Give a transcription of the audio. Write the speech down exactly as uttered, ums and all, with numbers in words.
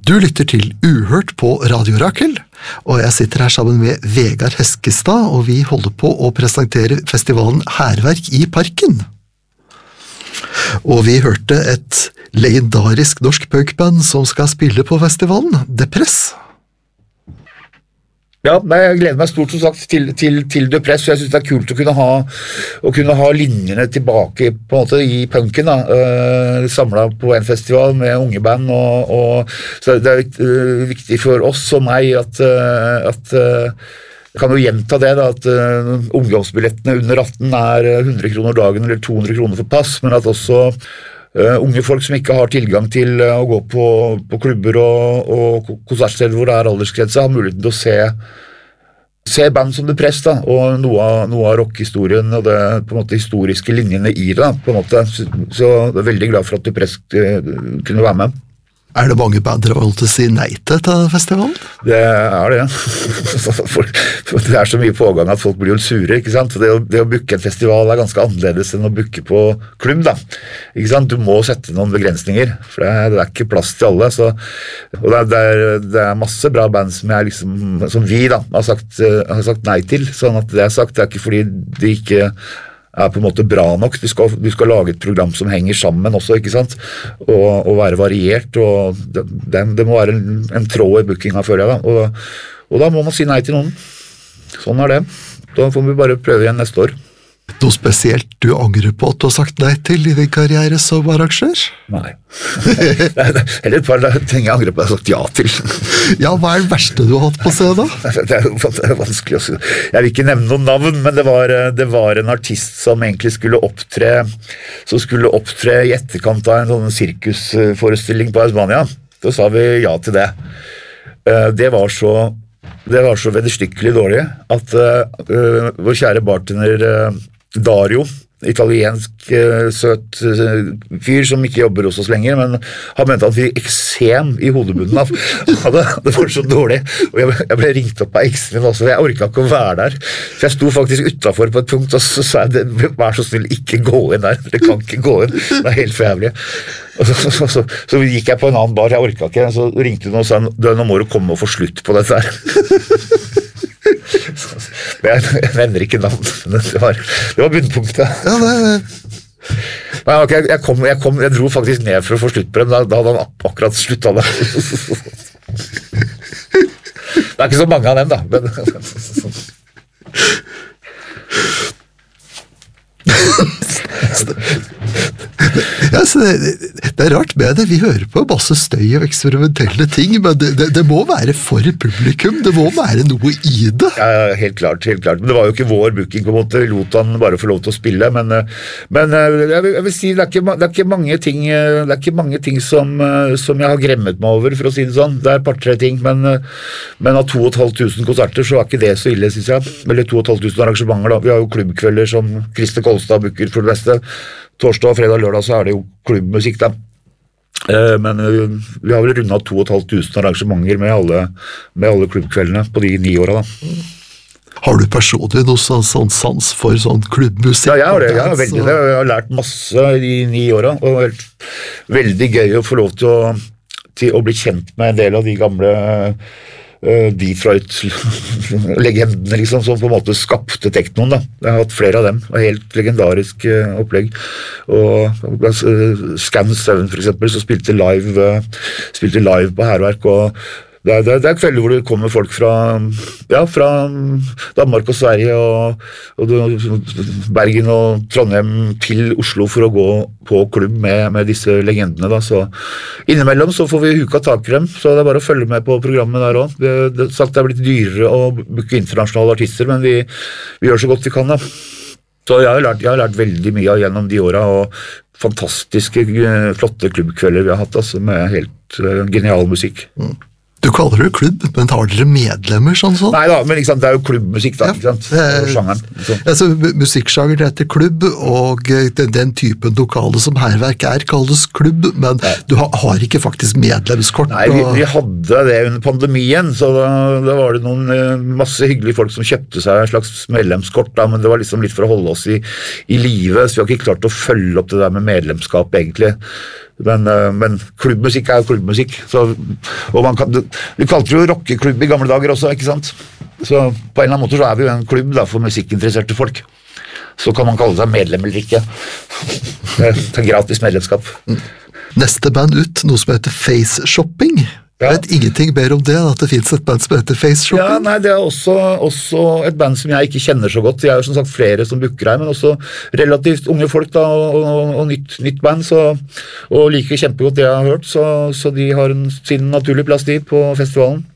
Du lytter til Uhørt på Radio Rakel, og jeg sitter her sammen med Vegard Heskestad, og vi holder på å presentere festivalen Hærverk i Parken. Og vi hørte et legendarisk norsk punkband som skal spille på festivalen, Depress. Ja, jeg gleder meg stort som sagt til, til, til Depress, og jeg synes det er kult å kunne ha, å kunne ha linjene tilbake på en måte i punken, da, uh, samlet på en festival med unge band, og, og så det er uh, viktig for oss og meg at, uh, at uh, jeg kan jo gjenta det da, at uh, ungdomsbillettene under atten er hundre kroner dagen eller to hundre kroner for pass, men at også Uh, unge folk som ikke har tilgang til uh, å gå på, på klubber og, og konsertsteder hvor det er aldersgrense, har muligheten til å se, se band som Depress da, og noe av, noe av rockhistorien og det på en måte historiske linjene i det da, på en måte. Så, så jeg er veldig glad for at Depress uh, kunne være med. Er det mange band dere har valgt å si nei til til festivalen? Det er det, ja. Det er så mye pågang at folk blir jo sure, ikke sant? Det å, det å booke en festival er ganske annerledes enn å booke på klubb, da. Ikke sant? Du må sette noen begrensninger, for det er, det er ikke plass til alle. Så, og det er, det, er, det er masse bra band som, jeg liksom, som vi da, har sagt, har sagt nei til, sånn at det er sagt, det er ikke fordi de ikke er på en måte bra nok. Du skal, du skal lage et program som henger sammen også, ikke sant? Og, og være variert, og det, det, det må være en, en tråd i bookinga, føler jeg da. Og, og da må man si nei til noen. Sånn er det. Da får vi bare prøve igjen neste år. Noe spesielt du angrer på at du har sagt nei til i din karriere som arrangør? Nei. Eller et par ting jeg angrer på at jeg har sagt ja til. Ja, hva er det verste du har hatt på scenen? Det er jo vanskelig å si. Jeg vil ikke nevne noen navn, men det var, det var en artist som egentlig skulle opptre, som skulle opptre i etterkant av en sånn sirkusforestilling på Ausmania. Da sa vi ja til det. Det var så Det var så vederstykkelig dårlig at uh, vår kjære bartender uh, Dario, italiensk uh, søt uh, fyr som ikke jobber hos oss lenger, men han mente at vi fikk eksem i hodebunnen. Det, det var så dårlig, og jeg, jeg ble ringt opp av eksen min også, jeg orket ikke å være der. Så jeg sto faktisk utenfor på et punkt, og så sa jeg, vær så snill, ikke gå inn der, det kan ikke gå inn, det er helt for jævlig. Og så, så, så, så gikk jeg på en annen bar, jeg orket ikke, så ringte hun og sa, nå må du komme og få slutt på dette her. Men jeg, jeg nevner ikke navn, det var, det var bunnpunktet. Ja, det... Nei, okay, jeg, kom, jeg, kom, jeg dro faktisk ned for å få slutt på dem, da, da hadde han akkurat sluttet det. Det er ikke så mange av dem da, men... Ja, så det, det er rart med det, vi hører på masse støy og eksperimentelle ting, men det, det, det må være for publikum, det må være noe i det. Ja, helt klart, helt klart, men det var jo ikke vår booking på en måte, vi lot han bare få lov til å spille, men, men jeg, vil, jeg vil si det er, ikke, det er ikke mange ting, det er ikke mange ting som, som jeg har gremmet meg over, for å si det sånn, det er et par-tre ting, men, men av to og et halvt tusen konserter så er ikke det så ille, synes jeg, eller to og et halvt tusen arrangementer da, vi har jo klubbkvelder som Christer Kolstad booker for det beste, torsdag, fredag, lørdag så er det jo klubbmusikk da. Eh, men vi har vel rundet to og et halvt tusen arrangementer med alle, med alle klubbkveldene på de ni årene da. Har du personlig noe sånn, sånn sans for sånn klubbmusikk? Ja, jeg har det, jeg har veldig det. Jeg har lært masse i de ni årene, og det er veldig gøy å få lov til å, til å bli kjent med en del av de gamle Uh, Detroit-legendene liksom, som på en måte skapte teknoen da. Jeg har hatt flere av dem, det var helt legendarisk uh, opplegg og uh, Scan syv for eksempel som spilte live uh, spilte live på Hærverk og det er, det, er, det er kvelder hvor det kommer folk fra, ja, fra Danmark og Sverige og, og Bergen og Trondheim til Oslo for å gå på klubb med, med disse legendene da. Så innimellom så får vi huka tak i dem, så det er bare å følge med på programmet der også. Det, det, sagt, det er blitt dyrere å booke internasjonale artister, men vi, vi gjør så godt vi kan da. Så jeg har lært, jeg har lært veldig mye gjennom de årene, og fantastiske, flotte klubbkvelder vi har hatt, altså, med helt uh, genial musikk. Mm. Du kaller det klubb, men har dere medlemmer sånn sånn? Nei da, men liksom, det er jo klubbmusikk da, ja, ikke sant? Det er sjangeren. Liksom. Altså, musikksjanger heter klubb, og den, den typen lokale som Hærverk er, kalles klubb, men ja. Du har, har ikke faktisk medlemskort. Nei, vi, vi hadde det under pandemien, så da, da var det noen masse hyggelige folk som kjøpte seg en slags medlemskort, da, men det var liksom litt for å holde oss i, i live, så vi har ikke klart å følge opp det der med medlemskap egentlig. Men, men klubbmusikk er jo klubbmusikk. Så, og man kan, vi kalte det jo rockeklubb i gamle dager også, ikke sant? Så på en eller annen måte så er vi jo en klubb da, for musikkinteresserte folk. Så kan man kalle seg medlem eller ikke. Det er gratis medlemskap. Neste band ut, noe som heter Face Shopping. Ja. Jeg vet ingenting mer om det, at det finnes et band som heter Face Shopping. Ja, nei, det er også, også et band som jeg ikke kjenner så godt. Det er jo som sagt flere som booker her, men også relativt unge folk da, og, og, og nytt, nytt band, så, og liker kjempegodt det jeg har hørt, så, så de har en, sin naturlige plass de på festivalen.